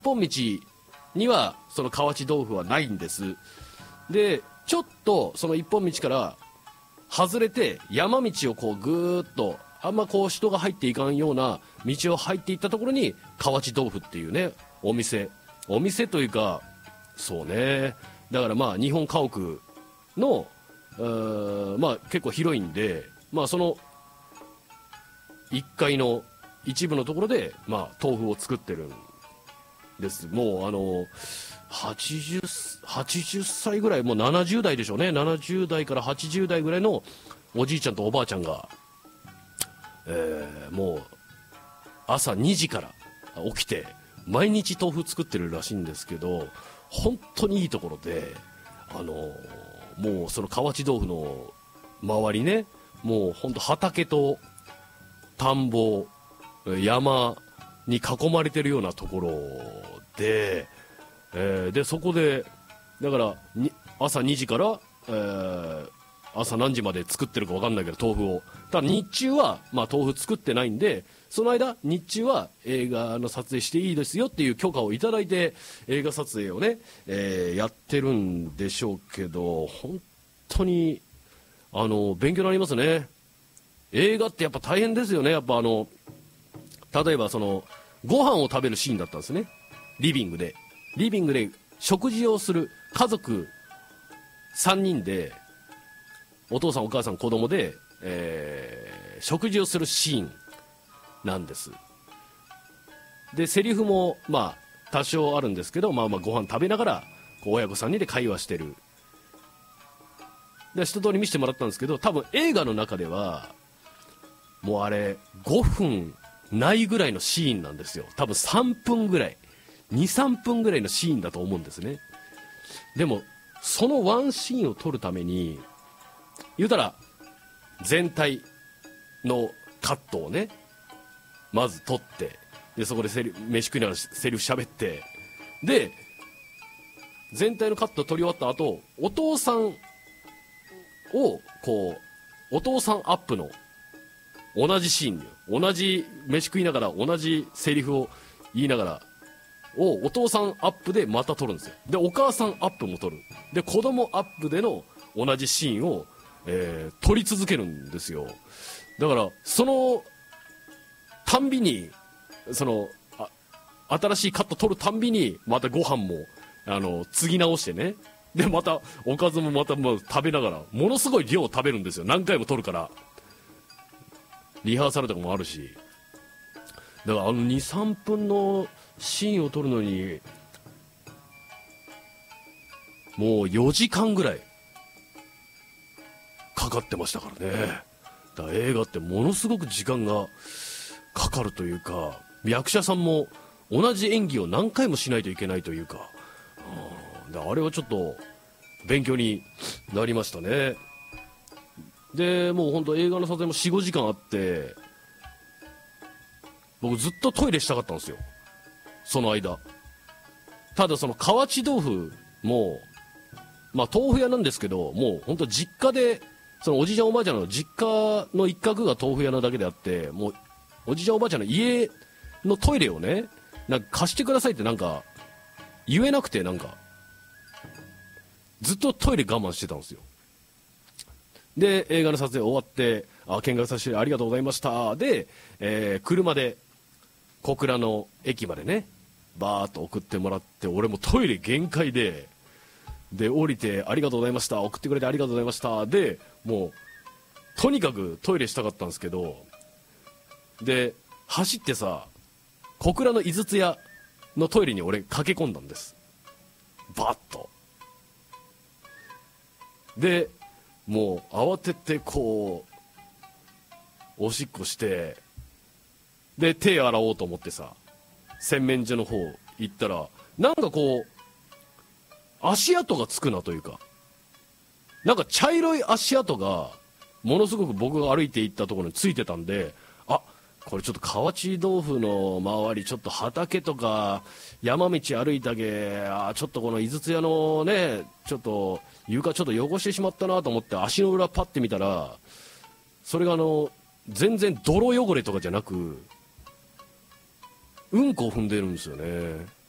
本道にはその河内豆腐はないんです。でちょっとその一本道から外れて山道をこうぐーっとあんまこう人が入っていかんような道を入っていったところに河内豆腐っていうねお店というか、そうね、だからまあ日本家屋のまあ結構広いんで、まあその1階の一部のところでまあ豆腐を作ってるんです。もう80歳ぐらい、もう70代でしょうね、70代から80代ぐらいのおじいちゃんとおばあちゃんが、もう朝2時から起きて毎日豆腐作ってるらしいんですけど、本当にいいところで、もうその河内豆腐の周りね、もう本当畑と田んぼ山に囲まれてるようなところで、でそこでだから朝2時から、朝何時まで作ってるか分かんないけど豆腐を、ただ日中は、まあ、豆腐作ってないんで、その間日中は映画の撮影していいですよっていう許可をいただいて映画撮影をね、やってるんでしょうけど、本当に勉強になりますね。映画ってやっぱ大変ですよね。やっぱ例えばそのご飯を食べるシーンだったんですね。リビングで食事をする家族3人で、お父さんお母さん子供で、食事をするシーンなんです。でセリフもまあ多少あるんですけど、まあまあご飯食べながらこう親子3人で会話してる。で一通り見せてもらったんですけど、多分映画の中ではもうあれ5分ないぐらいのシーンなんですよ。多分3分ぐらい、2、3分ぐらいのシーンだと思うんですね。でもそのワンシーンを撮るために言うたら全体のカットをねまず撮って、でそこで飯食いながらセリフ喋って、で全体のカットを撮り終わった後、お父さんをこうお父さんアップの同じシーンに同じ飯食いながら同じセリフを言いながらをお父さんアップでまた撮るんですよ。でお母さんアップも撮る。で子供アップでの同じシーンを、撮り続けるんですよ。だからそのたんびにその新しいカット撮るたんびにまたご飯も継ぎ直してね、でまたおかずもまた食べながらものすごい量を食べるんですよ。何回も撮るからリハーサルとかもあるし、だから2、3分のシーンを撮るのにもう4時間ぐらいかかってましたからね。だから映画ってものすごく時間がかかるというか、役者さんも同じ演技を何回もしないといけないというか、あれはちょっと勉強になりましたね。でもう本当映画の撮影も 4,5 時間あって、僕ずっとトイレしたかったんですよその間。ただその河内豆腐もまあ豆腐屋なんですけど、もう本当実家でそのおじいちゃんおばあちゃんの実家の一角が豆腐屋なだけであって、もうおじいちゃんおばあちゃんの家のトイレをねなんか貸してくださいってなんか言えなくて、なんかずっとトイレ我慢してたんですよ。で映画の撮影終わって見学させてありがとうございましたで、車で小倉の駅までねバーッと送ってもらって、俺もトイレ限界で降りてありがとうございました、送ってくれてありがとうございましたで、もうとにかくトイレしたかったんですけど、で走ってさ小倉の井筒屋のトイレに俺駆け込んだんです、バッと。でもう慌ててこうおしっこして、で手洗おうと思ってさ洗面所の方行ったら、なんかこう足跡がつくなというか、なんか茶色い足跡がものすごく僕が歩いていったところについてたんで、これちょっと河内豆腐の周りちょっと畑とか山道歩いたけ、ちょっとこの井筒屋のねちょっと床ちょっと汚してしまったなと思って足の裏パッて見たら、それが全然泥汚れとかじゃなくうんこを踏んでるんですよね。